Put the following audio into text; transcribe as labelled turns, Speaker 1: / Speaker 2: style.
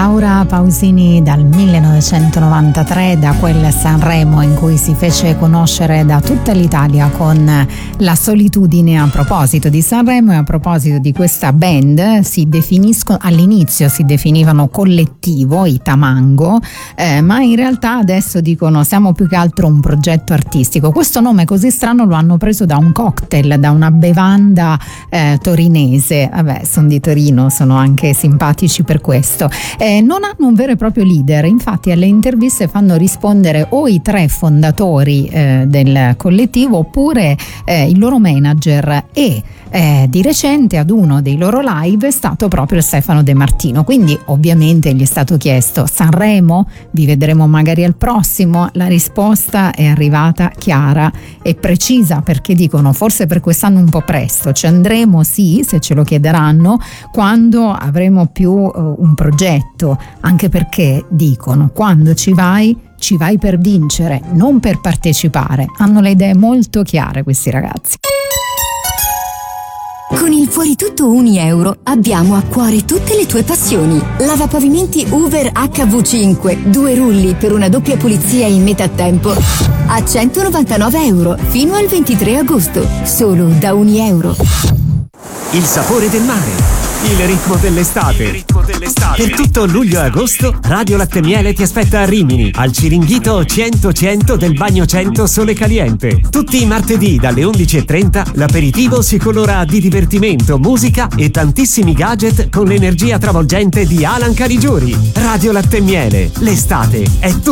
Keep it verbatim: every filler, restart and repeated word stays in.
Speaker 1: Laura Pausini dal millenovecentonovantatré, da quel Sanremo in cui si fece conoscere da tutta l'Italia con La solitudine. A proposito di Sanremo e a proposito di questa band, si definiscono, all'inizio si definivano collettivo, i Tamango, eh, ma in realtà adesso dicono siamo più che altro un progetto artistico. Questo nome così strano lo hanno preso da un cocktail, da una bevanda eh, torinese. Vabbè, sono di Torino, sono anche simpatici per questo. Eh, non hanno un vero e proprio leader, infatti alle interviste fanno rispondere o i tre fondatori eh, del collettivo oppure eh, il loro manager, e eh, di recente ad uno dei loro live è stato proprio Stefano De Martino. Quindi ovviamente gli è stato chiesto: Sanremo? Vi vedremo magari al prossimo? La risposta è arrivata chiara e precisa, perché dicono forse per quest'anno un po' presto, ci andremo sì, se ce lo chiederanno, quando avremo più uh, un progetto, anche perché dicono quando ci vai ci vai per vincere, non per partecipare. Hanno le idee molto chiare questi ragazzi.
Speaker 2: Con il Fuori Tutto Uni Euro abbiamo a cuore tutte le tue passioni. Lavapavimenti Hoover acca vu cinque, due rulli per una doppia pulizia in metà tempo a centonovantanove euro fino al ventitré agosto, solo da Uni Euro.
Speaker 3: Il sapore del mare, il ritmo dell'estate. Il ritmo dell'estate. Per tutto luglio e agosto Radio Latte Miele ti aspetta a Rimini, al Ciringhito cento cento del Bagno cento Sole Caliente. Tutti i martedì dalle undici e trenta l'aperitivo si colora di divertimento, musica e tantissimi gadget con l'energia travolgente di Alan Caligiuri. Radio Latte Miele, l'estate è tutta